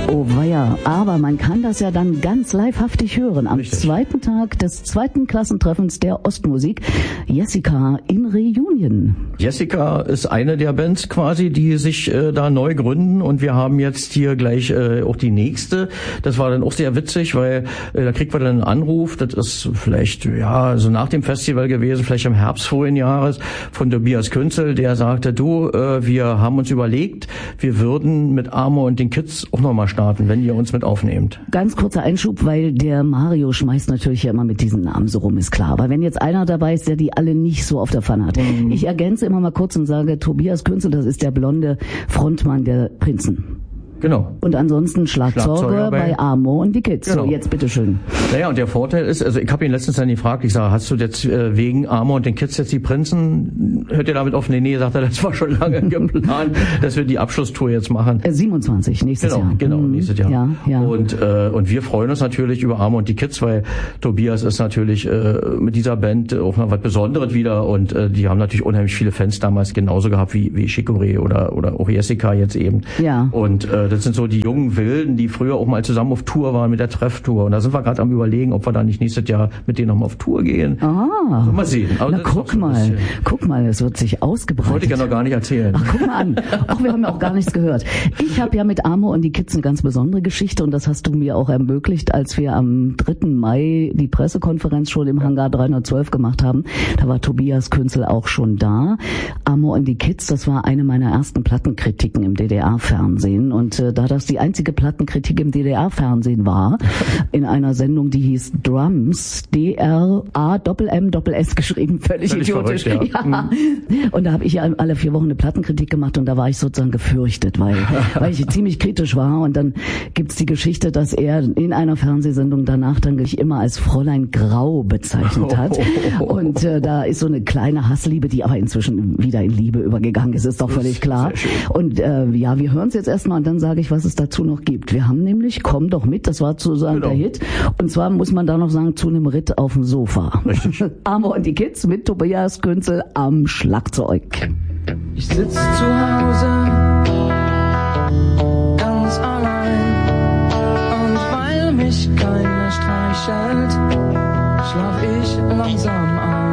Oh weia, aber man kann das ja dann ganz livehaftig hören. Am zweiten Tag des zweiten Klassentreffens der Ostmusik. Jessica in Reunion. Jessica ist eine der Bands quasi, die sich da neu gründen, und wir haben jetzt hier gleich auch die nächste. Das war dann auch sehr witzig, weil da kriegt man dann einen Anruf, das ist vielleicht so nach dem Festival gewesen, vielleicht im Herbst vorigen Jahres, von Tobias Künzel, der sagte, wir haben uns überlegt, wir würden mit Amor und den Kids auch nochmal starten, wenn ihr uns mit aufnehmt. Ganz kurzer Einschub, weil der Mario schmeißt natürlich ja immer mit diesen Namen so rum, ist klar. Aber wenn jetzt einer dabei ist, der die alle nicht so auf der Pfanne hat. Ich ergänze immer mal kurz und sage, Tobias Künzel, das ist der blonde Frontmann der Prinzen. Genau. Und ansonsten Schlagzeuger bei Amor und die Kids. Genau. So, jetzt bitteschön. Naja, und der Vorteil ist, also ich habe ihn letztens dann gefragt, ich sage, hast du jetzt wegen Amor und den Kids jetzt die Prinzen, hört ihr damit auf? Nee, sagt er, das war schon lange geplant, dass wir die Abschlusstour jetzt machen. 27, nächstes Jahr. Genau, nächstes Jahr. Ja. Und wir freuen uns natürlich über Amor und die Kids, weil Tobias ist natürlich mit dieser Band auch noch was Besonderes wieder, und die haben natürlich unheimlich viele Fans damals genauso gehabt wie Chicorée oder auch Jessica jetzt eben. Ja. Und das sind so die jungen Wilden, die früher auch mal zusammen auf Tour waren mit der Trefftour. Und da sind wir gerade am Überlegen, ob wir da nicht nächstes Jahr mit denen nochmal auf Tour gehen. Also mal sehen. Aber guck mal, es wird sich ausgebreitet. Wollte ich ja noch gar nicht erzählen. Ach, guck mal an. Ach, wir haben ja auch gar nichts gehört. Ich habe ja mit Amor und die Kids eine ganz besondere Geschichte, und das hast du mir auch ermöglicht, als wir am 3. Mai die Pressekonferenz schon im Hangar 312 gemacht haben. Da war Tobias Künzel auch schon da. Amor und die Kids, das war eine meiner ersten Plattenkritiken im DDR-Fernsehen, und da das die einzige Plattenkritik im DDR-Fernsehen war, in einer Sendung, die hieß Drums, D-R-A-M-M-S geschrieben, völlig idiotisch. Verrückt, ja. Und da habe ich ja alle 4 Wochen eine Plattenkritik gemacht, und da war ich sozusagen gefürchtet, weil ich ziemlich kritisch war. Und dann gibt's die Geschichte, dass er in einer Fernsehsendung danach dann mich immer als Fräulein Grau bezeichnet hat. Und da ist so eine kleine Hassliebe, die aber inzwischen wieder in Liebe übergegangen ist doch völlig klar. Und wir hören es jetzt erstmal, und dann sage ich, was es dazu noch gibt. Wir haben nämlich Komm doch mit, das war sozusagen der Hit. Und zwar muss man da noch sagen, zu einem Ritt auf dem Sofa. Richtig. Amor und die Kids mit Tobias Künzel am Schlagzeug. Ich sitz zu Hause